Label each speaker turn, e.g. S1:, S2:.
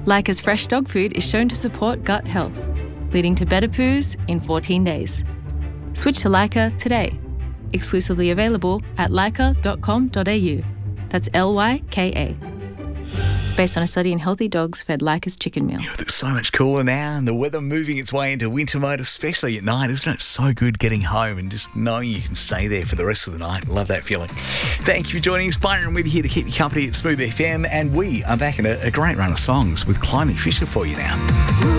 S1: Leica's fresh dog food is shown to support gut health, leading to better poos in 14 days. Switch to Leica today. Exclusively available at leica.com.au. That's Lyka. Based on a study in healthy dogs fed Leica's chicken meal.
S2: It's so much cooler now, and the weather moving its way into winter mode, especially at night. Isn't it so good getting home and just knowing you can stay there for the rest of the night? Love that feeling. Thank you for joining us. Byron, we're here to keep you company at Smooth FM, and we are back in a great run of songs with Climie Fisher for you now.